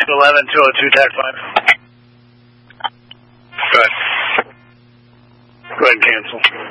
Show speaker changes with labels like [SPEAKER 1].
[SPEAKER 1] 211, 202, TAC 5. Go ahead. Go ahead and cancel.